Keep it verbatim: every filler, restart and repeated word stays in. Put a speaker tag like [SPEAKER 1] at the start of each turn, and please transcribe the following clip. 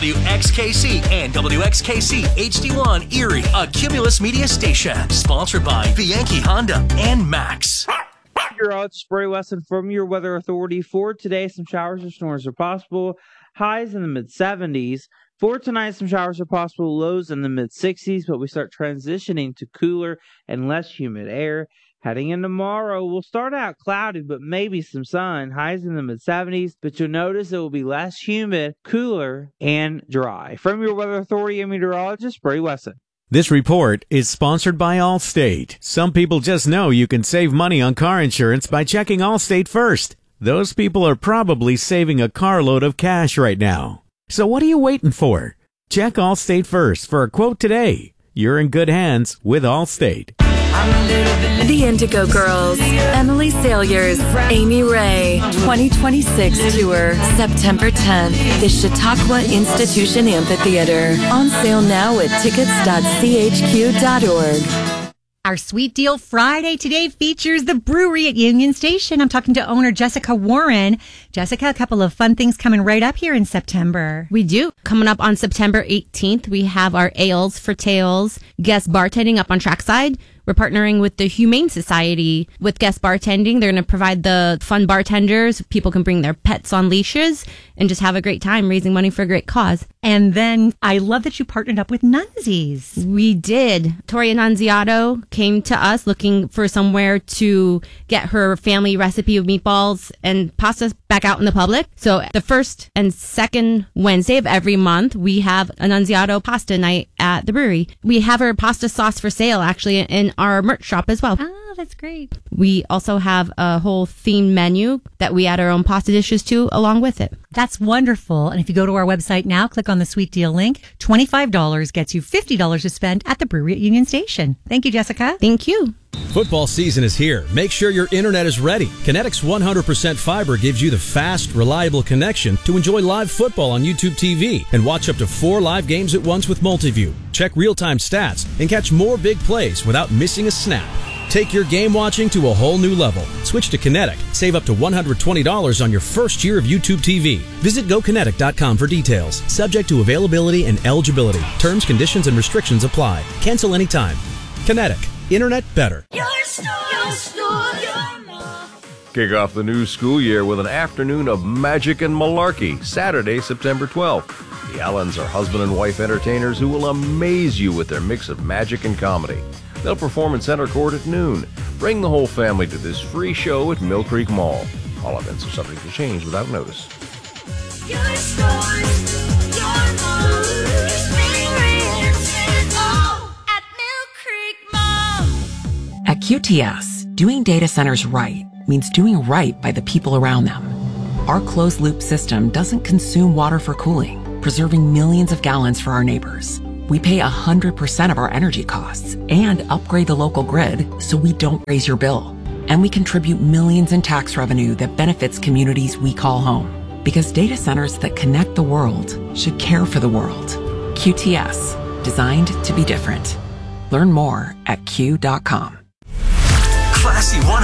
[SPEAKER 1] W X K C and W X K C H D one Erie, a Cumulus Media station. Sponsored by Bianchi Honda and Max.
[SPEAKER 2] It's Spray Wesson from your Weather Authority. For today, some showers or storms are possible. Highs in the mid-seventies. For tonight, some showers are possible. Lows in the mid-sixties, but we start transitioning to cooler and less humid air. Heading in tomorrow, we'll start out cloudy, but maybe some sun. Highs in the mid-seventies, but you'll notice it will be less humid, cooler, and dry. From your Weather Authority and meteorologist, Spray Wesson.
[SPEAKER 3] This report is sponsored by Allstate. Some people just know you can save money on car insurance by checking Allstate first. Those people are probably saving a carload of cash right now. So what are you waiting for? Check Allstate first for a quote today. You're in good hands with Allstate.
[SPEAKER 4] The Indigo Girls, Emily Saliers, Amy Ray, twenty twenty-six tour, September tenth, the Chautauqua Institution Amphitheater. On sale now at tickets dot c h q dot org.
[SPEAKER 5] Our Sweet Deal Friday today features the brewery at Union Station. I'm talking to owner Jessica Warren. Jessica, a couple of fun things coming right up here in September.
[SPEAKER 6] We do. Coming up on September eighteenth, we have our Ales for Tales guest bartending up on Trackside. We're partnering with the Humane Society with guest bartending. They're going to provide the fun bartenders. People can bring their pets on leashes and just have a great time raising money for a great cause.
[SPEAKER 5] And then I love that you partnered up with Nunzies.
[SPEAKER 6] We did. Tori Annunziato came to us looking for somewhere to get her family recipe of meatballs and pasta back out in the public. So the first and second Wednesday of every month, we have Annunziato pasta night at the brewery. We have her pasta sauce for sale actually in our merch shop as well.
[SPEAKER 5] Oh, that's great.
[SPEAKER 6] We also have a whole themed menu that we add our own pasta dishes to along with it.
[SPEAKER 5] That's wonderful. And if you go to our website now, click on the Sweet Deal link. twenty-five dollars gets you fifty dollars to spend at the brewery at Union Station. Thank you, Jessica.
[SPEAKER 6] Thank you.
[SPEAKER 7] Football season is here. Make sure your internet is ready. Kinetic's one hundred percent fiber gives you the fast, reliable connection to enjoy live football on YouTube T V and watch up to four live games at once with Multiview. Check real-time stats and catch more big plays without missing a snap. Take your game watching to a whole new level. Switch to Kinetic. Save up to one hundred twenty dollars on your first year of YouTube T V. Visit go kinetic dot com for details. Subject to availability and eligibility. Terms, conditions, and restrictions apply. Cancel anytime. Kinetic. Internet better.
[SPEAKER 8] Your store, your store, your mall.
[SPEAKER 9] Kick off the new school year with an afternoon of magic and malarkey, Saturday, September twelfth. The Allens are husband and wife entertainers who will amaze you with their mix of magic and comedy. They'll perform in Center Court at noon. Bring the whole family to this free show at Mill Creek Mall. All events are subject to change without notice.
[SPEAKER 8] Your store, your mall. Experience it all at Mill Creek Mall.
[SPEAKER 10] At Q T S, doing data centers right means doing right by the people around them. Our closed-loop system doesn't consume water for cooling, preserving millions of gallons for our neighbors. We pay one hundred percent of our energy costs and upgrade the local grid so we don't raise your bill. And we contribute millions in tax revenue that benefits communities we call home. Because data centers that connect the world should care for the world. Q T S, designed to be different. Learn more at Q dot com.
[SPEAKER 1] Classy one